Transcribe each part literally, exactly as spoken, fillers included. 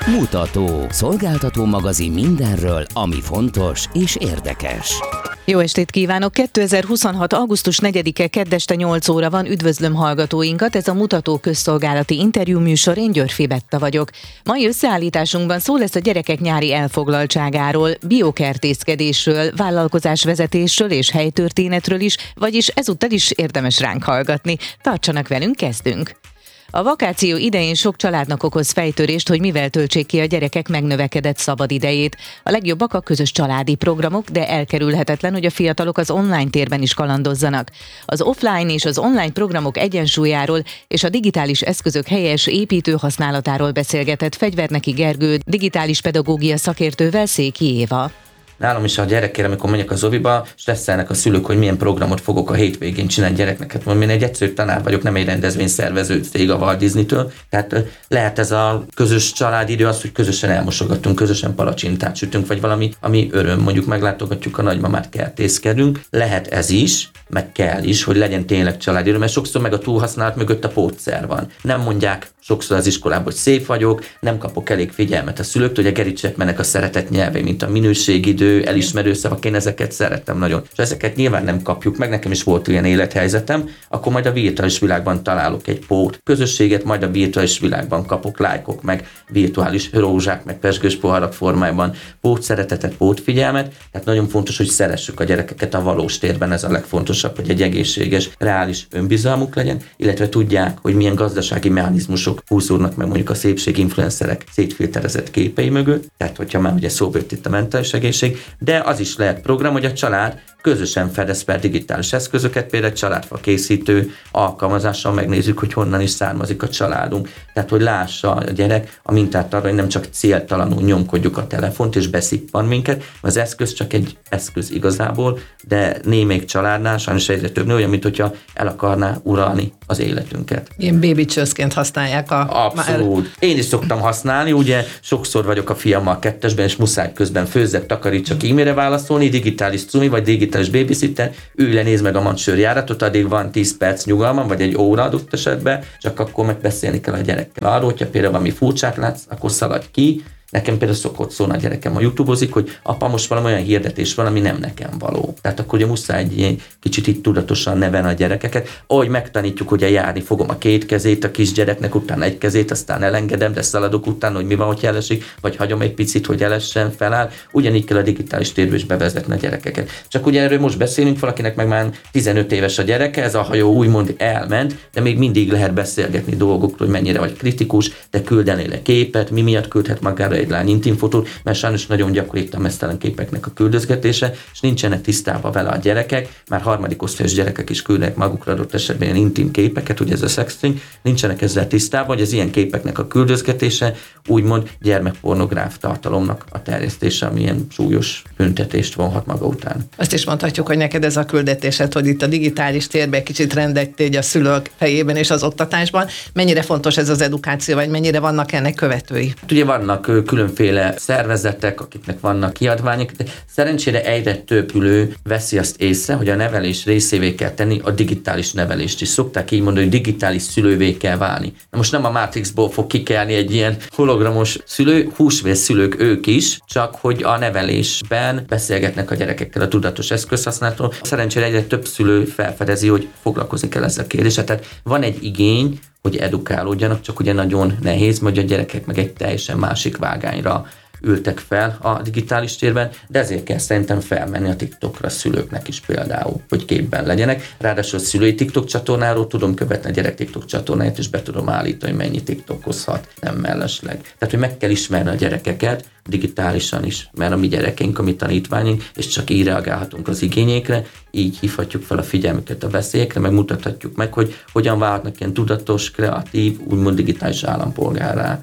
Mutató. Szolgáltató magazin mindenről, ami fontos és érdekes. Jó estét kívánok! kétezer-huszonhat. augusztus negyedike kedd este nyolc óra van, üdvözlöm hallgatóinkat, ez a Mutató közszolgálati interjú műsor, én Györfi Betta vagyok. Mai összeállításunkban szó lesz a gyerekek nyári elfoglaltságáról, biokertészkedésről, vállalkozásvezetésről és helytörténetről is, vagyis ezúttal is érdemes ránk hallgatni. Tartsanak velünk, kezdünk! A vakáció idején sok családnak okoz fejtörést, hogy mivel töltsék ki a gyerekek megnövekedett szabadidejét. A legjobbak a közös családi programok, de elkerülhetetlen, hogy a fiatalok az online térben is kalandozzanak. Az offline és az online programok egyensúlyáról és a digitális eszközök helyes építő használatáról beszélgetett Fegyverneki Gergő digitális pedagógia szakértővel Széki Éva. Nálam is a gyerekére, amikor megyek az oviba, stresszelnek a szülők, hogy milyen programot fogok a hétvégén csinálni gyereknek. Hát mondom, én egy egyszerű tanár vagyok, nem egy rendezvényszervező cég a Walt Disney-től. Tehát lehet ez a közös családidő az, hogy közösen elmosogatunk, közösen palacsintát sütünk, vagy valami, ami öröm, mondjuk meglátogatjuk a nagymamát, kertészkedünk. Lehet ez is, meg kell is, hogy legyen tényleg családidő, mert sokszor meg a túlhasználat mögött a pótszer van. Nem mondják sokszor az iskolában, hogy szép vagyok, nem kapok elég figyelmet a szülőktől, hogy a Gericsek mennek a szeretet nyelvei, mint a minőségidő, elismerő szavak, én ezeket szerettem nagyon. És ezeket nyilván nem kapjuk meg, nekem is volt ilyen élethelyzetem, akkor majd a virtuális világban találok egy pót közösséget, majd a virtuális világban kapok lájkok, meg virtuális rózsák, meg pezsgős poharak formájában pót szeretetet, pót figyelmet. Tehát nagyon fontos, hogy szeressük a gyerekeket a valós térben, ez a legfontosabb, hogy egy egészséges, reális önbizalmuk legyen, illetve tudják, hogy milyen gazdasági mechanizmusok húzódnak meg mondjuk a szépséginfluencerek szétfilterezett képei mögött, tehát hogyha már ugye szóba jött itt a mentális egészség, de az is lehet program, hogy a család közösen fedez fel digitális eszközöket, például egy családfa készítő alkalmazással megnézzük, hogy honnan is származik a családunk. Tehát, hogy lássa a gyerek a mintát arra, hogy nem csak céltalanul nyomkodjuk a telefont és beszippan minket, az eszköz csak egy eszköz igazából, de némelyik családnál sajnos egyre több nő, olyan, mint hogyha el akarná uralni az életünket. Ilyen babycsőszként használják a... Abszolút. Én is szoktam használni, ugye sokszor vagyok a fiammal kettesben, és muszáj közben főzzek, takarítsak, e-mailre válaszolni, digitális cumi, vagy digitális babysitter, ülj le, nézd meg a mancsőrjáratot, addig van tíz perc nyugalmam, vagy egy óra adott esetben, csak akkor meg beszélni kell a gyerekkel. Arról, hogyha például valami furcsát látsz, akkor szaladj ki. Nekem például szokott szólni a gyerekem, a YouTube-ozik, hogy apa, most valami olyan hirdetés van, ami nem nekem való. Tehát akkor ugye muszáj egy ilyen kicsit itt tudatosan nevelni a gyerekeket. Ahogy megtanítjuk, hogy járni fogom a két kezét a kisgyereknek, utána egy kezét, aztán elengedem, de szaladok utána, hogy mi van, hogy elesik, vagy hagyom egy picit, hogy elessen, feláll. Ugyanígy kell a digitális térbe is bevezetni a gyerekeket. Csak ugye erről most beszélünk, valakinek meg már tizenöt éves a gyereke, ez a hajó úgymond elment, de még mindig lehet beszélgetni dolgokról, hogy mennyire vagy kritikus, de küldenél képet, mi miatt küldhet magára egy lány intimfotót, mert sajnos nagyon gyakori itt a meztelen képeknek a küldözgetése, és nincsenek tisztában vele a gyerekek, már harmadik osztályos gyerekek is küldnek magukra adott esetben ilyen intim képeket, ugye ez a sexting, nincsenek ezzel tisztában, hogy az ilyen képeknek a küldözgetése úgymond gyermekpornográf tartalomnak a terjesztése, ami ilyen súlyos büntetést vonhat maga után. Azt is mondhatjuk, hogy neked ez a küldetésed, hogy itt a digitális térben egy kicsit rendet tégy a szülők fejében és az oktatásban. Mennyire fontos ez az edukáció, vagy mennyire vannak ennek követői? Ugye vannak különféle szervezetek, akiknek vannak kiadványok, de szerencsére egyre több szülő veszi azt észre, hogy a nevelés részévé kell tenni a digitális nevelést is. Szokták így mondani, hogy digitális szülővé kell válni. Na most nem a Matrixból fog kikelni egy ilyen hologramos szülő, húsvér szülők ők is, csak hogy a nevelésben beszélgetnek a gyerekekkel a tudatos eszközhasználatról. Szerencsére egyre több szülő felfedezi, hogy foglalkozni kell ezzel a kérdéssel. Tehát van egy igény, hogy edukálódjanak, csak ugye nagyon nehéz, mert a gyerekek meg egy teljesen másik vágányra ültek fel a digitális térben, de ezért kell szerintem felmenni a TikTokra a szülőknek is például, hogy képben legyenek. Ráadásul a szülői TikTok csatornáról tudom követni a gyerek TikTok csatornáját, és be tudom állítani, hogy mennyi TikTokozhat, nem mellesleg. Tehát, hogy meg kell ismerni a gyerekeket digitálisan is, mert a mi gyerekeink, a mi tanítványunk, és csak így reagálhatunk az igényekre, így hívhatjuk fel a figyelmüket a veszélyekre, meg mutathatjuk meg, hogy hogyan válhatnak ilyen tudatos, kreatív, úgymond digitális állampolgárrá.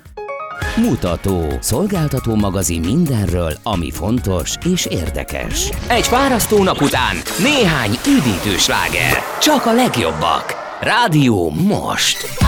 Mutató. Szolgáltató magazin mindenről, ami fontos és érdekes. Egy fárasztó nap után néhány üdítő sláger. Csak a legjobbak. Rádió most.